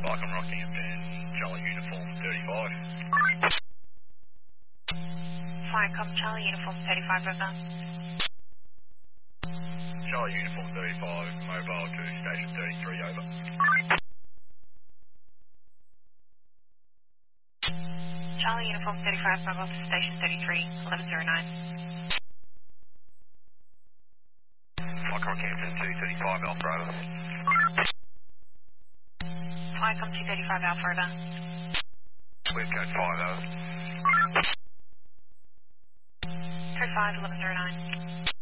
Barcom Rockhampton, Charlie Uniform 35. Flycom Charlie Uniform 35 over. Charlie Uniform 35, mobile to station 33 over. Charlie Uniform 35, mobile to station 33, 1109. Barcom Rockhampton 235 Alpha over. Flycom 235 Alpha over. Clear code 5 over. Code 5, 1109.